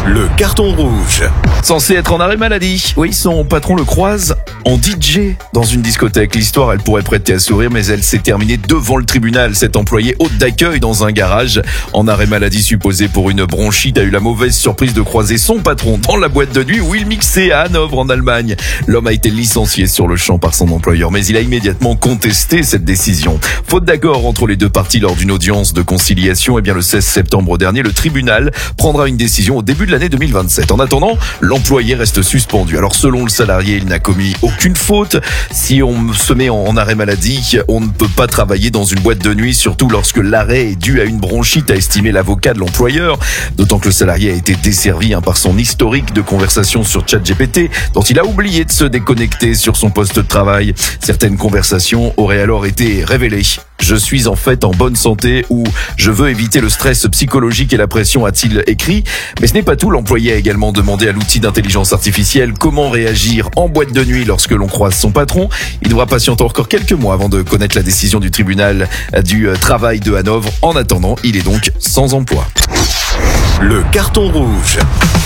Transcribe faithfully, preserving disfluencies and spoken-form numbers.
Le carton rouge. Censé être en arrêt maladie. Oui, son patron le croise en D J dans une discothèque. L'histoire, elle pourrait prêter à sourire, mais elle s'est terminée devant le tribunal. Cet employé hôte d'accueil dans un garage, en arrêt maladie supposé pour une bronchite, a eu la mauvaise surprise de croiser son patron dans la boîte de nuit où il mixait à Hanovre en Allemagne. L'homme a été licencié sur le champ par son employeur, mais il a immédiatement contesté cette décision. Faute d'accord entre les deux parties lors d'une audience de conciliation, eh bien le seize septembre dernier, le tribunal prendra une décision au début de l'année deux mille vingt-sept. En attendant, l'employé reste suspendu. Alors selon le salarié, il n'a commis aucune faute. Si on se met en arrêt maladie, on ne peut pas travailler dans une boîte de nuit, surtout lorsque l'arrêt est dû à une bronchite, a estimé l'avocat de l'employeur. D'autant que le salarié a été desservi hein, par son historique de conversation sur ChatGPT, dont il a oublié de se déconnecter sur son poste de travail. Certaines conversations auraient alors été révélées. Je suis en fait en bonne santé ou je veux éviter le stress psychologique et la pression, a-t-il écrit. Mais ce n'est pas tout. L'employé a également demandé à l'outil d'intelligence artificielle comment réagir en boîte de nuit lorsque l'on croise son patron. Il devra patienter encore quelques mois avant de connaître la décision du tribunal du travail de Hanovre. En attendant, il est donc sans emploi. Le carton rouge.